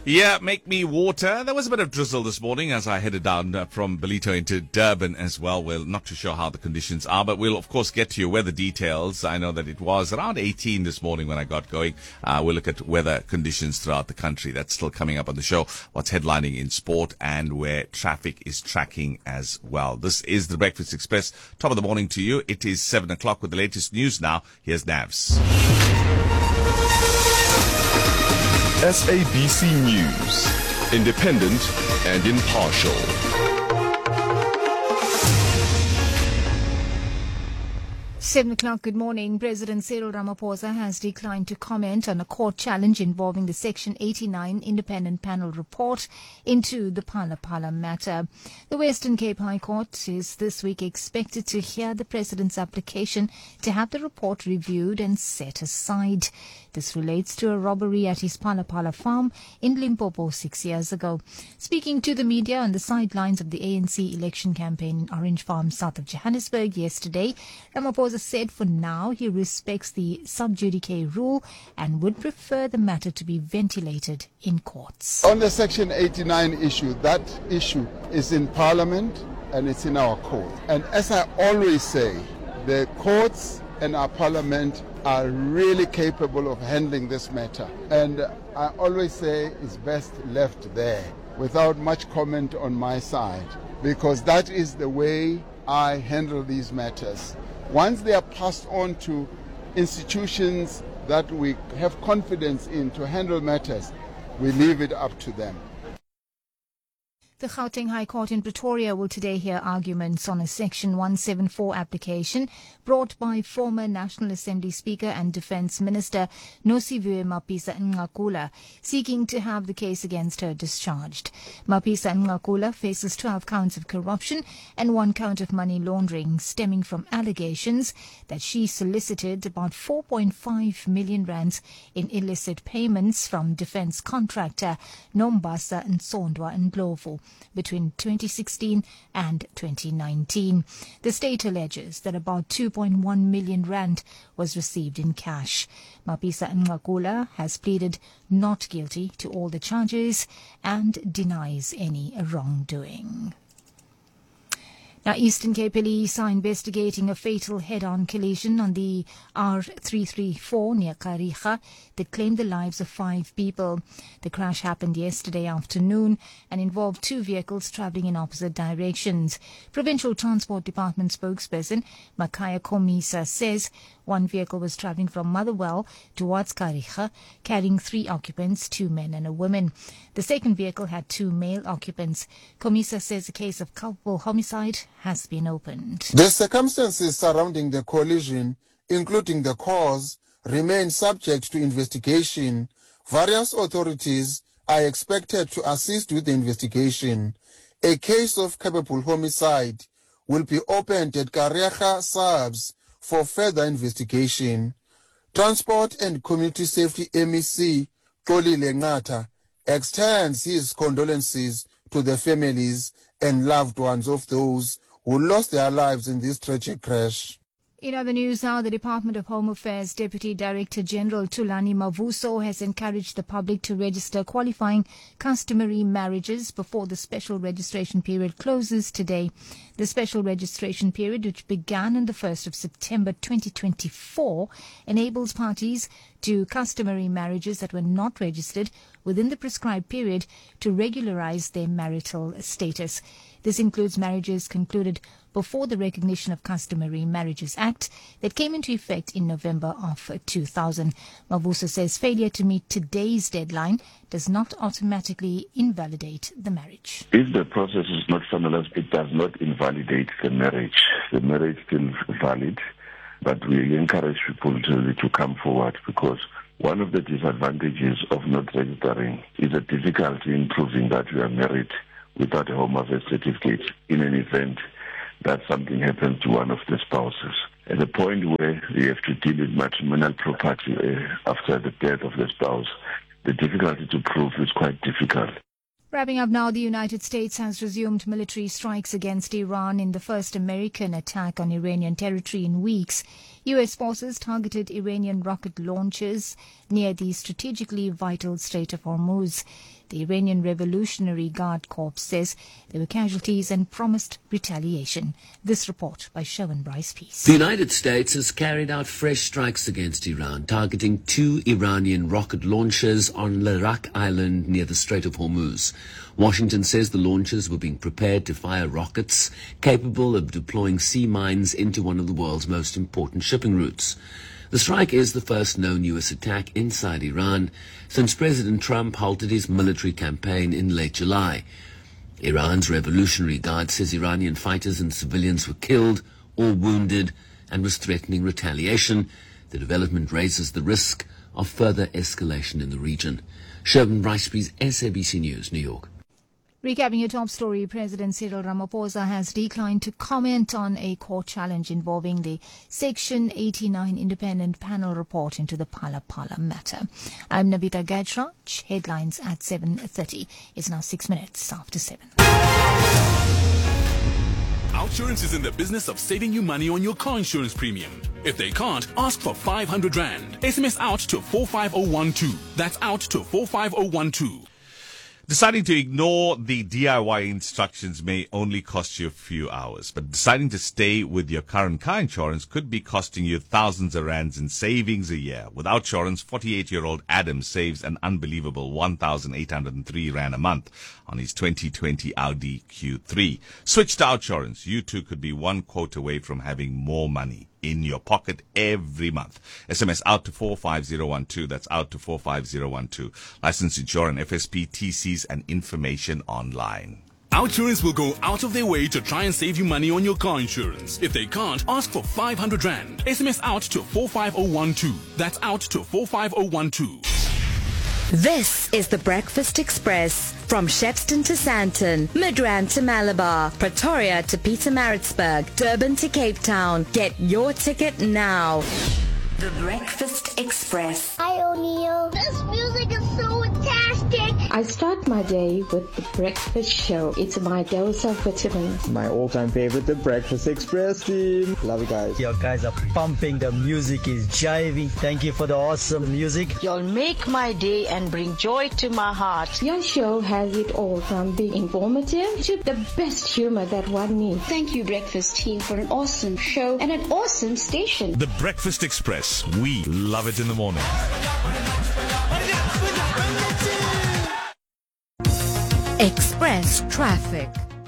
Yeah, make me water. There was a bit of drizzle this morning as I headed down from Ballito into Durban as well. We're not too sure how the conditions are, but we'll, of course, get to your weather details. I know that it was around 18 this morning when I got going. We'll look at weather conditions throughout the country. That's still coming up on the show. What's headlining in sport and where traffic is tracking as well. This is the Breakfast Express. Top of the morning to you. It is 7 o'clock with the latest news now. Here's Navs. SABC News, independent and impartial. 7 o'clock, good morning. President Cyril Ramaphosa has declined to comment on a court challenge involving the Section 89 independent panel report into the Phala Phala matter. The Western Cape High Court is this week expected to hear the president's application to have the report reviewed and set aside. This relates to a robbery at his Phala Phala farm in Limpopo 6 years ago. Speaking to the media on the sidelines of the ANC election campaign in Orange Farm, south of Johannesburg yesterday, Ramaphosa said for now he respects the sub judice rule and would prefer the matter to be ventilated in courts. On the Section 89 issue, that issue is in Parliament and it's in our court. And as I always say, the courts and our Parliament are really capable of handling this matter. And I always say it's best left there without much comment on my side, because that is the way I handle these matters. Once they are passed on to institutions that we have confidence in to handle matters, we leave it up to them. The Gauteng High Court in Pretoria will today hear arguments on a Section 174 application brought by former National Assembly Speaker and Defence Minister Nosiviwe Mapisa-Nqakula, seeking to have the case against her discharged. Mapisa-Nqakula faces 12 counts of corruption and 1 count of money laundering stemming from allegations that she solicited about 4.5 million rands in illicit payments from defence contractor Nombasa Nsondwa Ndlovu between 2016 and 2019. The state alleges that about 2.1 million rand was received in cash. Mapisa-Nqakula has pleaded not guilty to all the charges and denies any wrongdoing. Now, Eastern Cape Police are investigating a fatal head-on collision on the R334 near Kariga that claimed the lives of 5 people. The crash happened yesterday afternoon and involved 2 vehicles travelling in opposite directions. Provincial Transport Department spokesperson Makaya Komisa says 1 vehicle was travelling from Motherwell towards Kariga, carrying 3 occupants, 2 men and a woman. The second vehicle had 2 male occupants. Komisa says a case of culpable homicide has been opened. The circumstances surrounding the collision, including the cause, remain subject to investigation. Various authorities are expected to assist with the investigation. A case of culpable homicide will be opened at Kariga Subs for further investigation. Transport and Community Safety MEC Xolile Nqatha extends his condolences to the families and loved ones of those who lost their lives in this tragic crash. In other news now, the Department of Home Affairs Deputy Director General Thulani Mavuso has encouraged the public to register qualifying customary marriages before the special registration period closes today. The special registration period, which began on the 1st of September 2024, enables parties to customary marriages that were not registered within the prescribed period to regularize their marital status. This includes marriages concluded before the Recognition of Customary Marriages Act that came into effect in November of 2000. Mavuso says failure to meet today's deadline does not automatically invalidate the marriage. If the process is not finalized, it does not invalidate the marriage. The marriage is still valid, but we encourage people to come forward, because one of the disadvantages of not registering is a difficulty in proving that you are married without a home affairs certificate in an event that something happens to one of the spouses. At the point where you have to deal with matrimonial property after the death of the spouse, the difficulty to prove is quite difficult. Wrapping up now, the United States has resumed military strikes against Iran in the first American attack on Iranian territory in weeks. U.S. forces targeted Iranian rocket launchers near the strategically vital Strait of Hormuz. The Iranian Revolutionary Guard Corps says there were casualties and promised retaliation. This report by Sherwin Bryce Peace. The United States has carried out fresh strikes against Iran, targeting 2 Iranian rocket launchers on Larak Island near the Strait of Hormuz. Washington says the launchers were being prepared to fire rockets capable of deploying sea mines into one of the world's most important shipping routes. The strike is the first known U.S. attack inside Iran since President Trump halted his military campaign in late July. Iran's Revolutionary Guard says Iranian fighters and civilians were killed or wounded and was threatening retaliation. The development raises the risk of further escalation in the region. Sherwin Bryceby's SABC News, New York. Recapping your top story, President Cyril Ramaphosa has declined to comment on a court challenge involving the Section 89 independent panel report into the Phala Phala matter. I'm Navita Gajraj. Headlines at 7:30. It's now 6 minutes after 7. Outsurance is in the business of saving you money on your car insurance premium. If they can't, ask for 500 Rand. SMS out to 45012. That's out to 45012. Deciding to ignore the DIY instructions may only cost you a few hours, but deciding to stay with your current car insurance could be costing you thousands of rands in savings a year. With Outsurance, 48-year-old Adam saves an unbelievable 1,803 Rand a month on his 2020 Audi Q3. Switch to Outsurance. You too could be one quote away from having more money in your pocket every month. SMS out to 45012. That's out to 45012. Licensed insurance, FSP, TCs and information online. Outsurance will go out of their way to try and save you money on your car insurance. If they can't, ask for 500 Rand. SMS out to 45012. That's out to 45012. This is the Breakfast Express. From Shepston to Sandton, Midrand to Malabar, Pretoria to Pietermaritzburg, Durban to Cape Town. Get your ticket now. The Breakfast Express. Hi, O'Neill. This music is so fantastic. I start my day with the breakfast show. It's my dose of vitamins. My all-time favorite, the Breakfast Express team. Love you guys. Your guys are pumping. The music is jiving. Thank you for the awesome music. You'll make my day and bring joy to my heart. Your show has it all, from the informative to the best humor that one needs. Thank you, Breakfast team, for an awesome show and an awesome station. The Breakfast Express. We love it in the morning. Express traffic.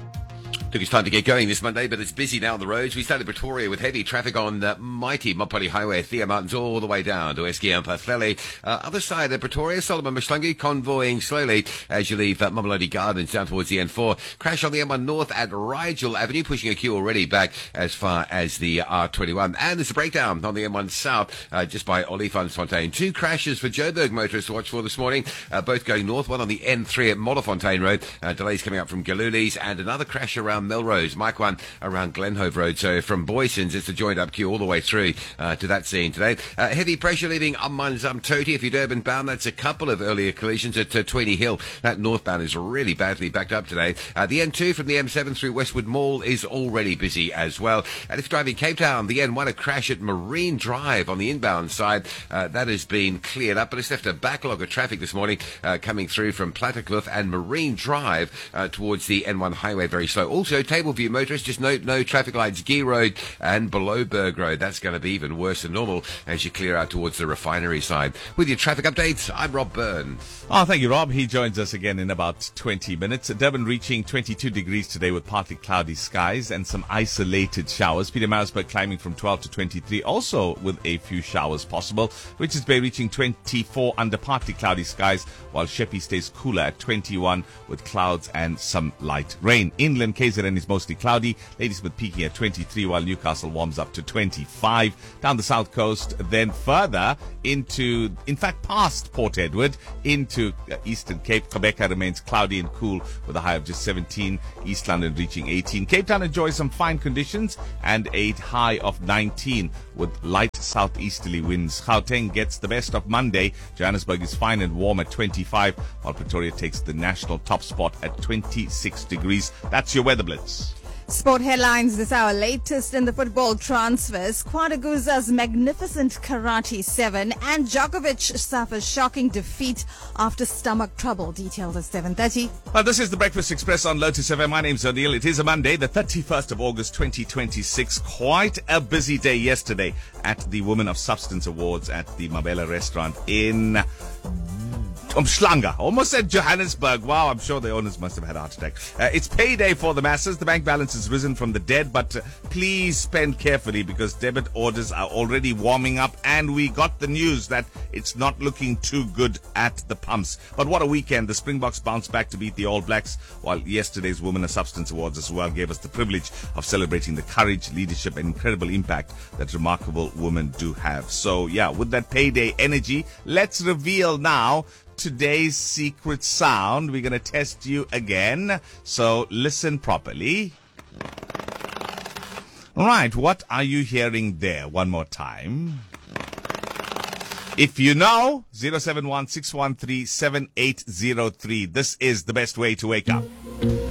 Took us time to get going this Monday, but it's busy now on the roads. We started Pretoria with heavy traffic on mighty Mopali Highway, Thea Mountains, all the way down to Eskia and Pathlele. Other side of Pretoria, Solomon Mashlangi convoying slowly as you leave Mamelodi Gardens down towards the N4. Crash on the M1 North at Rigel Avenue, pushing a queue already back as far as the R21. And there's a breakdown on the M1 South just by Olifantsfontein. 2 crashes for Joburg motorists to watch for this morning, both going north. One on the N3 at Modderfontein Road. Delays coming up from Galulis, and another crash around Melrose. Mike one around Glenhove Road. So from Boysons, it's a joined up queue all the way through to that scene today. Heavy pressure leaving Ummanzumtoti. If you're Durban bound, that's a couple of earlier collisions at Tweedy Hill. That northbound is really badly backed up today. The N2 from the M7 through Westwood Mall is already busy as well. And if driving Cape Town, the N1, a crash at Marine Drive on the inbound side. That has been cleared up, but it's left a backlog of traffic this morning coming through from Plattekloof and Marine Drive towards the N1 highway, very slow. Also, Tableview motorists, just note no traffic lights, Gee Road and below Berg Road. That's going to be even worse than normal as you clear out towards the refinery side. With your traffic updates, I'm Rob Byrne. Oh, thank you, Rob. He joins us again in about 20 minutes. Durban reaching 22 degrees today with partly cloudy skies and some isolated showers. Pietermaritzburg climbing from 12 to 23, also with a few showers possible. Richards Bay reaching 24 under partly cloudy skies, while Sheppey stays cooler at 21 with clouds and some light rain. Inland KZN is mostly cloudy. Ladysmith peaking at 23, while Newcastle warms up to 25. Down the south coast, then further into, in fact, past Port Edward, into Eastern Cape. Quebec remains cloudy and cool with a high of just 17. East London reaching 18. Cape Town enjoys some fine conditions and a high of 19 with light southeasterly winds. Gauteng gets the best of Monday. Johannesburg is fine and warm at 25, while Pretoria takes the national top spot at 26 degrees. That's your weather blitz. Sport headlines this hour. Latest in the football transfers. Kwadaguza's magnificent Karate 7 and Djokovic suffers shocking defeat after stomach trouble. Details at 7:30. Well, this is the Breakfast Express on Lotus FM. My name's O'Neill. It is a Monday, the 31st of August 2026. Quite a busy day yesterday at the Women of Substance Awards at the Mabela restaurant in Umhlanga. Almost said Johannesburg. Wow, I'm sure the owners must have had a heart attack. It's payday for the masses. The bank balance has risen from the dead, but please spend carefully because debit orders are already warming up, and we got the news that it's not looking too good at the pumps. But what a weekend. The Springboks bounced back to beat the All Blacks, while yesterday's Women of Substance Awards as well gave us the privilege of celebrating the courage, leadership, and incredible impact that remarkable women do have. So, yeah, with that payday energy, let's reveal now today's secret sound. We're going to test you again, so listen properly. All right, what are you hearing there? One more time. If you know, 071-613-7803. This is the best way to wake up.